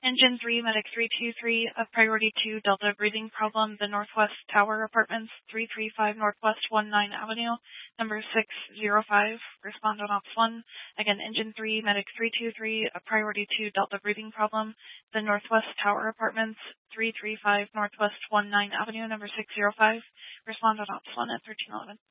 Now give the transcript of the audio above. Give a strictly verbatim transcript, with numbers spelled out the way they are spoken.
Engine three, Medic three two three, of Priority two, Delta breathing problem, the Northwest Tower Apartments, three three five Northwest nineteen Avenue, number six zero five, respond on Ops one. Again, Engine three, Medic three two three, of Priority two, Delta breathing problem, the Northwest Tower Apartments, three three five Northwest nineteen Avenue, number six zero five, respond on Ops one at thirteen eleven.